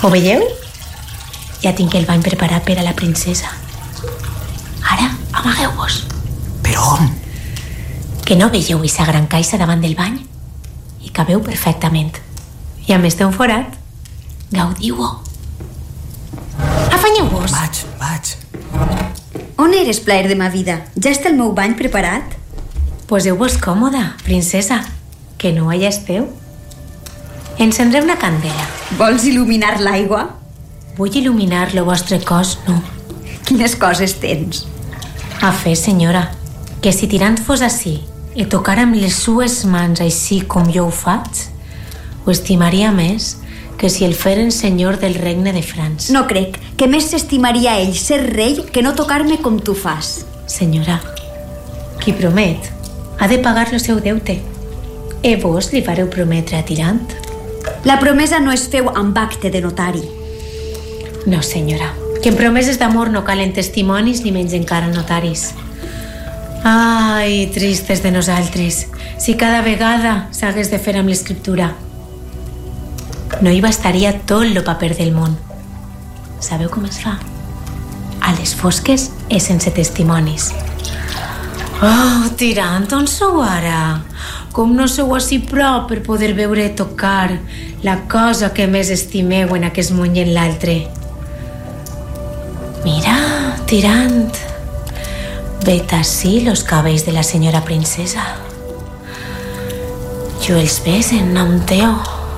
Ho veieu? Ja tinc el bany preparat per a la princesa. Ara, amagueu-vos. Per on? Que no veieu aquesta gran caixa davant del bany? Hi cabeu perfectament. I a més té un forat. Gaudiu-ho. Afanyeu-vos. Vaig. On eres, plaer de ma vida? Ja està el meu bany preparat? Poseu-vos còmoda, princesa, que no allà esteu. Encendré una candela. Vols il·luminar l'aigua? Vull il·luminar el vostre cos, no. Quines coses tens? A fer, senyora, que si tirant fos ací i tocar amb les sues mans així com jo ho faig, ho estimaria més que si el feren senyor del regne de França. No crec que més s'estimaria ell ser rei que no tocar-me com tu fas. Senyora, qui promet ha de pagar el seu deute. E vos li fareu prometre a Tirant? La promesa no es feu amb acte de notari. No, senyora, que en promeses d'amor no calen testimonis ni menys encara notaris. Ai, tristes de nosaltres, si cada vegada s'hagués de fer amb l'escriptura. No hi bastaria tot el paper del món. Sabeu com es fa? A les fosques i sense testimonis. Oh, Tirant, on sou ara? Com no sou així prop per poder veure i tocar la cosa que més estimeu en aquest món i en l'altre? Mira, Tirant, vet ací los cabells de la senyora princesa. Jo els ves en nom teu.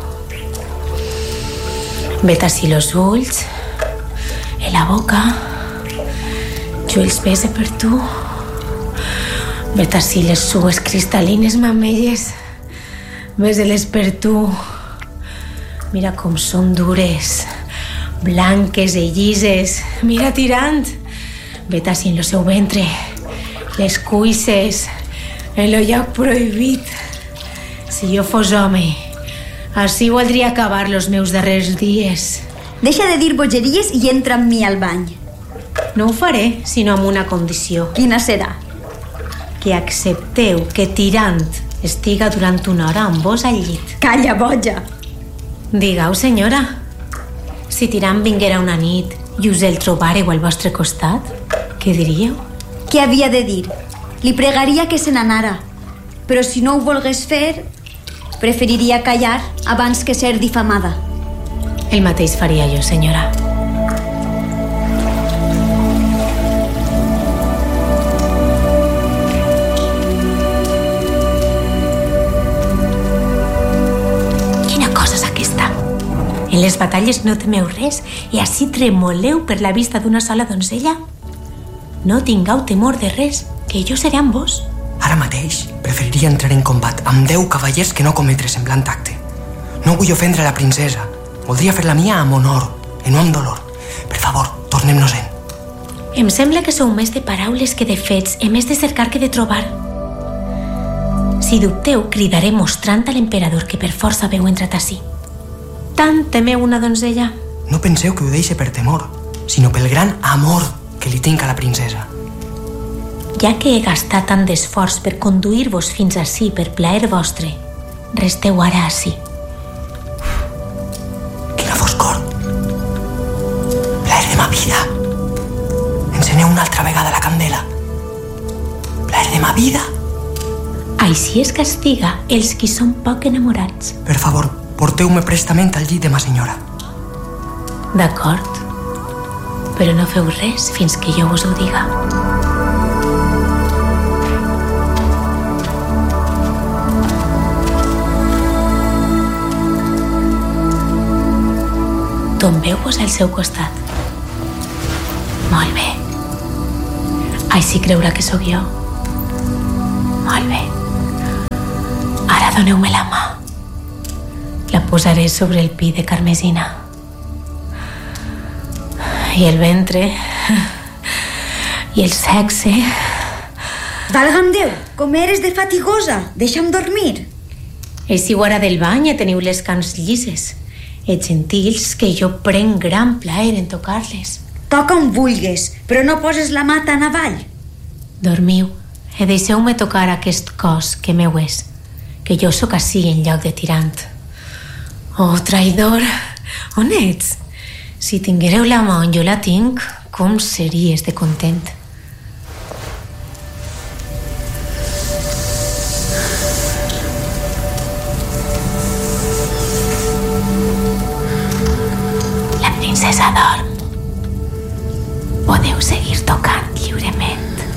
Vet ací los ulls, en la boca. Jo els bese per tu. Vet ací les sues cristal·lines mamelles. Bese-les per tu. Mira com són dures, blanques i llises. Mira, Tirant, vet ací en el seu ventre, les cuisses, en el lloc prohibit. Si jo fos home, així voldria acabar els meus darrers dies. Deixa de dir bogeries i entra amb mi al bany. No ho faré, sinó amb una condició. Quina serà? Que accepteu que Tirant estiga durant una hora amb vos al llit. Calla, boja! Digueu, senyora, si Tirant vinguera una nit i us el trobareu al vostre costat, què diríeu? Què havia de dir? Li pregaria que se n'anara, però si no ho volgués fer, preferiria callar abans que ser difamada. El mateix faria jo, senyora. Quina cosa és aquesta? En les batalles no temeu res i així tremoleu per la vista d'una sola donzella? No tingueu temor de res, que jo seré amb vos. Ara mateix preferiria entrar en combat amb 10 cavallers que no cometre semblant acte. No vull ofendre la princesa. Voldria fer la mia amb honor, i no amb dolor. Per favor, tornem-nos-en. Em sembla que sou més de paraules que de fets, i més de cercar que de trobar. Si dubteu, cridaré mostrant a l'emperador que per força veu entrat ací. Tant temeu una donzella? No penseu que ho deixe per temor, sinó pel gran amor que li tinc a la princesa. Ja que he gastat tant d'esforç per conduir-vos fins ací per plaer vostre, resteu ara ací. Quina foscor! Plaer de ma vida! Enceneu una altra vegada la candela. Plaer de ma vida! Així es castiga els qui són poc enamorats. Per favor, porteu-me prestament al llit de ma senyora. D'acord, però no feu res fins que jo vos ho diga. Tombeu-vos al seu costat. Molt bé. Així creurà que sóc jo. Molt bé. Ara doneu-me la mà. La posaré sobre el pi de carmesina. I el ventre. I el sexe. Valga'm Déu, com eres de fatigosa. Deixa'm dormir. Eixiu ara del bany i teniu les cans llises. Ets gentils que jo prenc gran plaer en tocar-les. Toca on vulgues, però no poses la mà tan avall. Dormiu i deixeu-me tocar aquest cos que meu és, que jo sóc ací en lloc de Tirant. Oh, traïdor, on ets? Si tinguéreu la mà on jo la tinc, com series de content? La princesa dorm. Podeu seguir tocant lliurement.